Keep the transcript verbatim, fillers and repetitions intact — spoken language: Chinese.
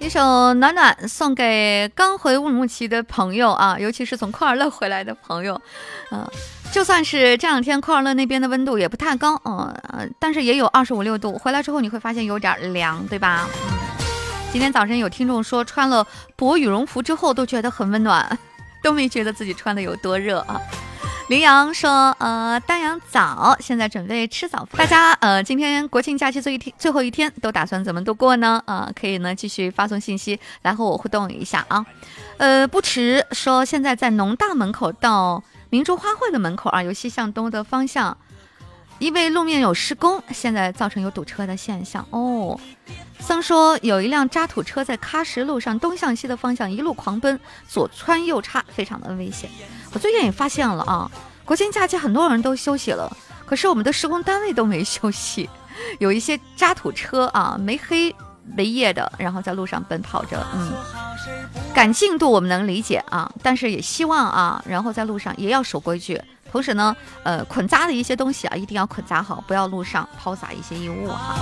首《暖暖》送给刚回乌鲁木齐的朋友啊，尤其是从库尔勒回来的朋友。呃，就算是这两天库尔勒那边的温度也不太高，呃，但是也有二十五六度。回来之后你会发现有点凉，对吧？嗯，今天早晨有听众说穿了薄羽绒服之后都觉得很温暖，都没觉得自己穿的有多热啊。羚羊说，呃，丹阳早，现在准备吃早饭。大家呃，今天国庆假期最一天最后一天都打算怎么度过呢？啊、呃，可以呢继续发送信息来和我互动一下啊。呃，不迟说现在在农大门口到明珠花卉的门口啊，由西向东的方向，因为路面有施工，现在造成有堵车的现象哦。僧说有一辆渣土车在喀什路上东向西的方向一路狂奔，左穿右插，非常的危险。我最近也发现了啊，国庆假期很多人都休息了，可是我们的施工单位都没休息，有一些渣土车啊没黑没夜的，然后在路上奔跑着，嗯，赶进度我们能理解啊，但是也希望啊，然后在路上也要守规矩，同时呢，呃，捆扎的一些东西啊一定要捆扎好，不要路上抛洒一些异物哈。